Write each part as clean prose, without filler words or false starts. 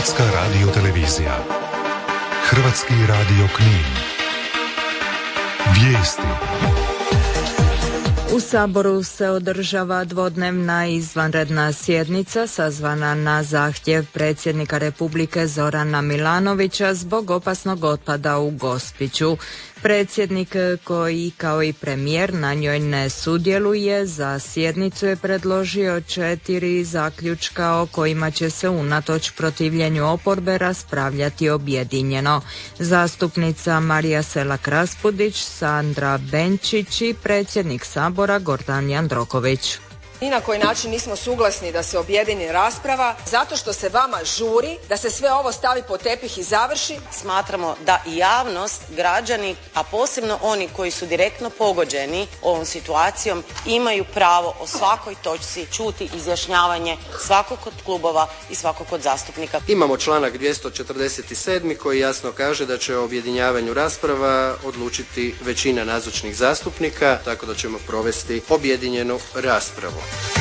Hrvatska radiotelevizija. Hrvatski radio Knin. Vijesti. U Saboru se održava dvodnevna izvanredna sjednica sazvana na zahtjev predsjednika Republike Zorana Milanovića zbog opasnog otpada u Gospiću. Predsjednik, koji kao i premijer na njoj ne sudjeluje, za sjednicu je predložio 4 zaključka o kojima će se unatoč protivljenju oporbe raspravljati objedinjeno. Zastupnica Marija Selak-Raspudić, Sandra Benčić i predsjednik Sabora Gordan Jandroković. Ni na koji način nismo suglasni da se objedini rasprava, zato što se vama žuri da se sve ovo stavi pod tepih i završi. Smatramo da i javnost, građani, a posebno oni koji su direktno pogođeni ovom situacijom, imaju pravo o svakoj točci čuti izjašnjavanje svakog od klubova i svakog od zastupnika. Imamo članak 247. koji jasno kaže da će o objedinjavanju rasprava odlučiti većina nazočnih zastupnika, tako da ćemo provesti objedinjenu raspravu.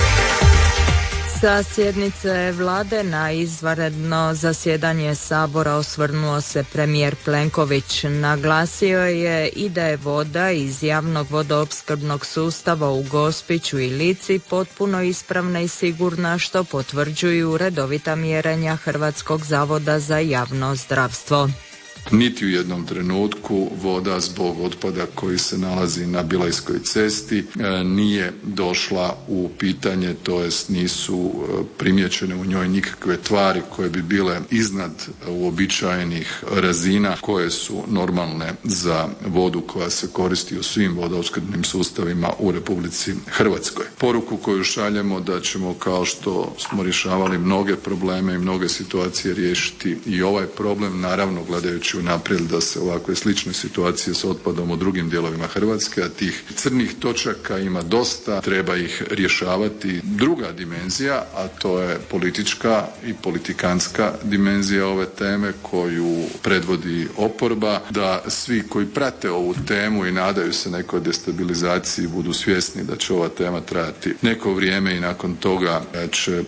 Sa sjednice vlade na izvanredno zasjedanje Sabora osvrnuo se premijer Plenković. Naglasio je i da je voda iz javnog vodoopskrbnog sustava u Gospiću i Lici potpuno ispravna i sigurna, što potvrđuju redovita mjerenja Hrvatskog zavoda za javno zdravstvo. Niti u jednom trenutku voda zbog otpada koji se nalazi na Bilajskoj cesti nije došla u pitanje, to jest nisu primijećene u njoj nikakve tvari koje bi bile iznad uobičajenih razina koje su normalne za vodu koja se koristi u svim vodoopskrbnim sustavima u Republici Hrvatskoj. Poruku koju šaljemo da ćemo, kao što smo rješavali mnoge probleme i mnoge situacije, riješiti i ovaj problem, naravno gledajući unaprijed da se ovakve slične situacije s otpadom u drugim dijelovima Hrvatske, a tih crnih točaka ima dosta, treba ih rješavati. Druga dimenzija, a to je politička i politikantska dimenzija ove teme koju predvodi oporba, da svi koji prate ovu temu i nadaju se nekoj destabilizaciji budu svjesni da će ova tema trajati neko vrijeme i nakon toga će